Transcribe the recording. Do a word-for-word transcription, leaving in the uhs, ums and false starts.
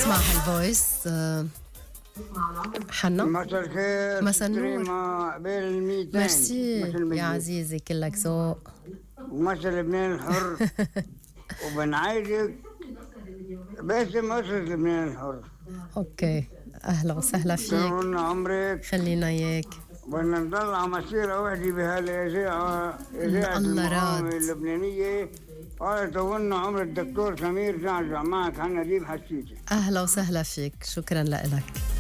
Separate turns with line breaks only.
نسمع هالفويس. أه حنا
مساء الخير.
مساء النور.
قبل الميتين.
ميرسي يا عزيزي، كلك ذوق.
ومثل لبنان الحر وبنعيدك باسم مصر لبنان الحر.
اوكي، اهلا وسهلا فيك.
طولنا عمرك.
خلينا اياك.
بدنا نضل على مسيرة واحدة بهالإذاعة، إذاعة المقاومة اللبنانية. قال طولنا عمر الدكتور سمير جعجع معك عن نديم حسيتي.
اهلا وسهلا فيك، شكرا لك.